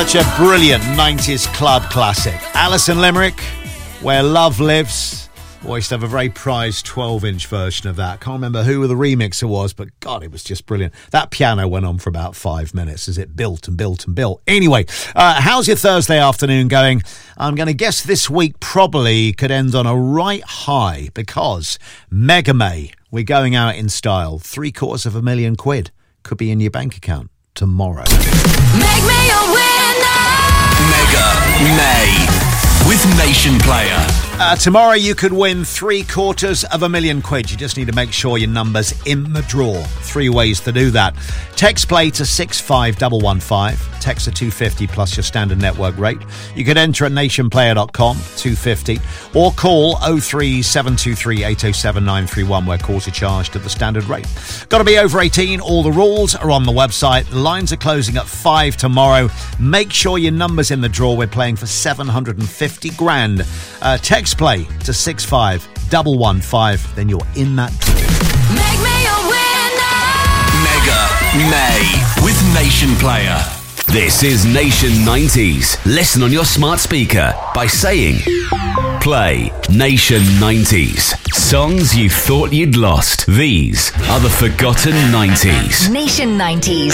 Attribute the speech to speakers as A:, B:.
A: Such a brilliant 90s club classic. Alison Limerick, Where Love Lives. I used to have a very prized 12-inch version of that. Can't remember who the remixer was, but God, it was just brilliant. That piano went on for about 5 minutes as it built and built and built. Anyway, how's your Thursday afternoon going? I'm going to guess this week probably could end on a right high because Mega May, we're going out in style. £750,000 could be in your bank account tomorrow.
B: Make me a winner!
C: Mega May with Nation Player.
A: Tomorrow you could win £750,000. You just need to make sure your number's in the draw. 3 ways to do that. Text play to 65115. Text to 250 plus your standard network rate. You could enter at nationplayer.com, 250, or call 03723 807 931 where calls are charged at the standard rate. Got to be over 18. All the rules are on the website. The lines are closing at 5 tomorrow. Make sure your number's in the draw. We're playing for $750,000. Text play to 65115, then you're in that draw.
B: Make me a winner!
C: Mega May with Nation Player. This is Nation 90s. Listen on your smart speaker by saying, play Nation 90s. Songs you thought you'd lost. These are the forgotten 90s.
D: Nation 90s.